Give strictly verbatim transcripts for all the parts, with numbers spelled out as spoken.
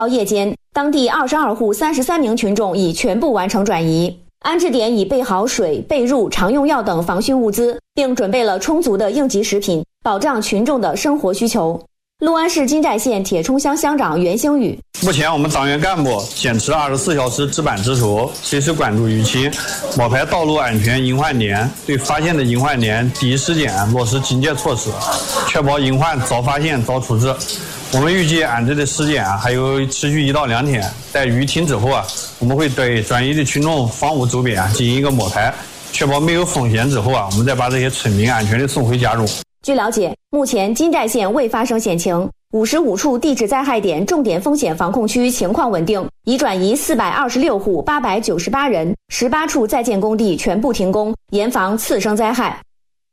到夜间，当地二十二户三十三名群众已全部完成转移。安置点已备好水、被褥、常用药等防汛物资，并准备了充足的应急食品，保障群众的生活需求。六安市金寨县铁冲乡乡长袁兴宇： 目前我们党员干部坚持二十四小时值班值守，随时关注舆情，摸排道路安全隐患点，对发现的隐患点第一时间落实警戒措施，确保隐患早发现早处置。我们预计安置的时间啊还有持续一到两天，在雨停之后啊，我们会对专业的群众房屋周边啊进行一个摸排，确保没有风险之后啊，我们再把这些村民安全的送回家中。 据了解，目前金寨县未发生险情，五十五处地质灾害点重点风险防控区情况稳定，已转移四百二十六户八百九十八人，十八处在建工地全部停工，严防次生灾害。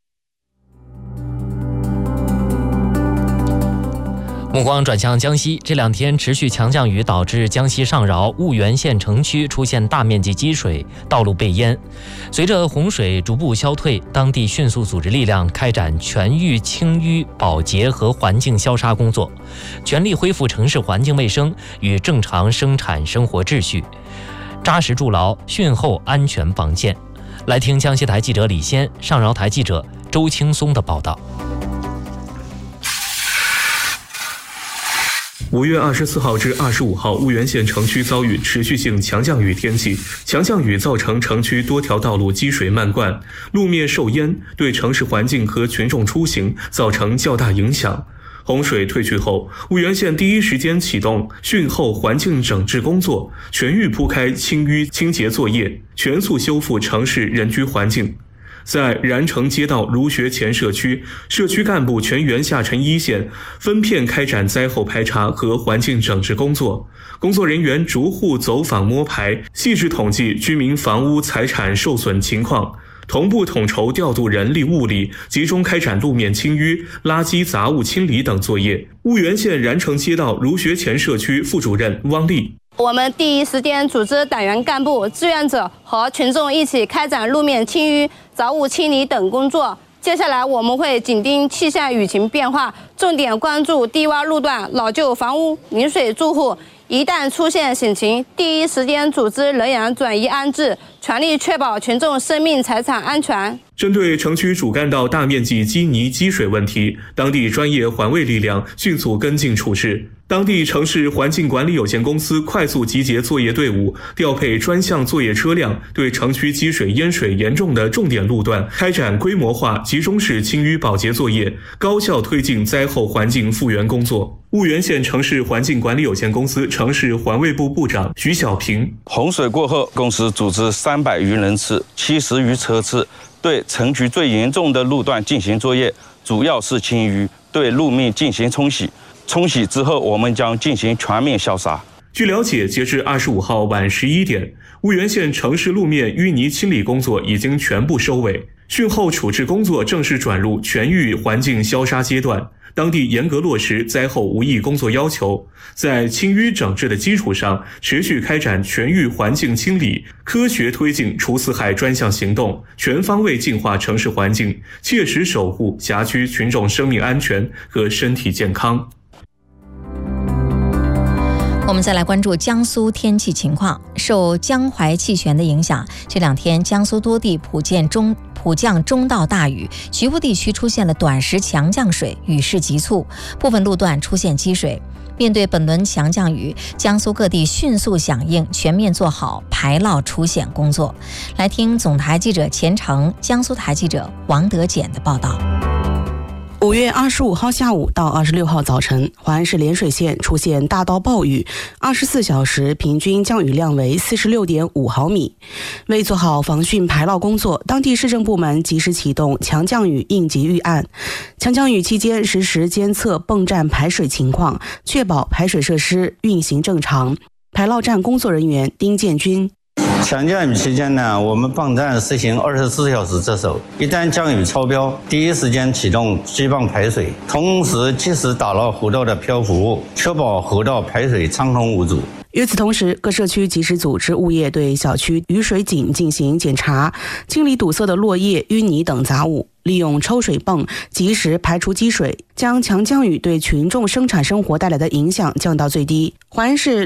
目光转向江西，这两天持续强降雨导致江西上饶婺源县城区出现大面积积水，道路被淹。随着洪水逐步消退，当地迅速组织力量开展全域清淤保洁和环境消杀工作，全力恢复城市环境卫生与正常生产生活秩序，扎实筑牢汛后安全防线。来听江西台记者李先、上饶台记者周青松的报道。 五月二十四号至二十五号，婺源县城区遭遇持续性强降雨天气，强降雨造成城区多条道路积水漫灌，路面受淹，对城市环境和群众出行造成较大影响。洪水退去后，婺源县第一时间启动汛后环境整治工作，全域铺开清淤清洁作业，全速修复城市人居环境。在然城街道儒学前社区，社区干部全员下沉一线，分片开展灾后排查和环境整治工作。工作人员逐户走访摸排，细致统计居民房屋财产受损情况，同步统筹调度人力物力，集中开展路面清淤、垃圾杂物清理等作业。婺源县然城街道儒学前社区副主任汪丽： 我们第一时间组织党员干部、志愿者和群众一起开展路面清淤、杂物清理等工作。接下来我们会紧盯气象雨情变化，重点关注低洼路段、老旧房屋、临水住户。一旦出现险情，第一时间组织人员转移安置，全力确保群众生命财产安全。 针对城区主干道大面积积泥积水问题，当地专业环卫力量迅速跟进处置。当地城市环境管理有限公司快速集结作业队伍，调配专项作业车辆，对城区积水淹水严重的重点路段开展规模化集中式清淤保洁作业，高效推进灾后环境复原工作。婺源县城市环境管理有限公司城市环卫部部长徐小平： 洪水过后，公司组织三百余人次、七十余车次，对城区最严重的路段进行作业，主要是清淤，对路面进行冲洗。冲洗之后，我们将进行全面消杀。 据了解，截至二十五号晚十一点，婺源县城市路面淤泥清理工作已经全部收尾，汛后处置工作正式转入全域环境消杀阶段。当地严格落实灾后无异工作要求，在清淤整治的基础上，持续开展全域环境清理，科学推进除四害专项行动，全方位净化城市环境，切实守护辖区群众生命安全和身体健康。 我们再来关注江苏天气情况。受江淮气旋的影响，这两天江苏多地普见中普降中到大雨，局部地区出现了短时强降水，雨势急促，部分路段出现积水。面对本轮强降雨，江苏各地迅速响应，全面做好排涝除险工作。来听总台记者钱成、江苏台记者王德简的报道。 五月二十五号下午到二十六号早晨，淮安市涟水县出现大到暴雨，二十四小时平均降雨量为四十六点五毫米。为做好防汛排涝工作，当地市政部门及时启动强降雨应急预案。强降雨期间，实时监测泵站排水情况，确保排水设施运行正常。排涝站工作人员丁建军： 强降雨期间呢，我们泵站实行二十四小时值守，一旦降雨超标，第一时间启动机泵排水，同时及时打捞河道的漂浮物，确保河道排水畅通无阻。 与此同时，各社区及时组织物业对小区雨水井进行检查，清理堵塞的落叶、淤泥等杂物，利用抽水泵及时排除积水，将强降雨对群众生产生活带来的影响降到最低。淮安市